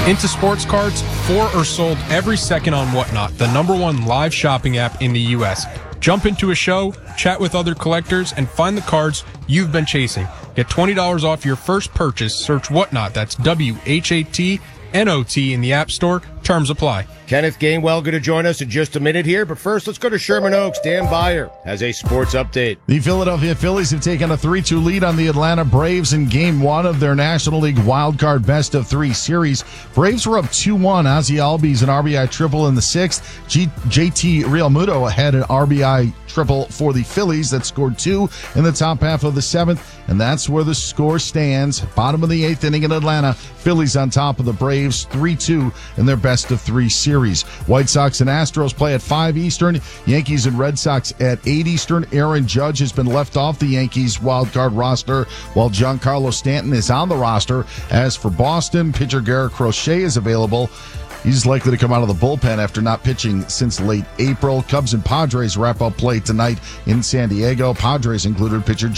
Into sports cards, 4 are sold every second on Whatnot, the #1 live shopping app in the U.S. Jump into a show, chat with other collectors, and find the cards you've been chasing. Get $20 off your first purchase. Search Whatnot. That's WHATNOT in the App Store. Terms apply. Kenneth Gainwell going to join us in just a minute here, but first let's go to Sherman Oaks. Dan Beyer has a sports update. The Philadelphia Phillies have taken a 3-2 lead on the Atlanta Braves in Game 1 of their National League wildcard best-of-3 series. Braves were up 2-1. Ozzie Albies an RBI triple in the 6th. JT Realmuto had an RBI triple for the Phillies that scored 2 in the top half of the 7th, and that's where the score stands. Bottom of the 8th inning in Atlanta. Phillies on top of the Braves 3-2 in their best-of-3 series. White Sox and Astros play at 5 Eastern. Yankees and Red Sox at 8 Eastern. Aaron Judge has been left off the Yankees wildcard roster, while Giancarlo Stanton is on the roster. As for Boston, pitcher Garrett Crochet is available. He's likely to come out of the bullpen after not pitching since late April. Cubs and Padres wrap up play tonight in San Diego. Padres included pitcher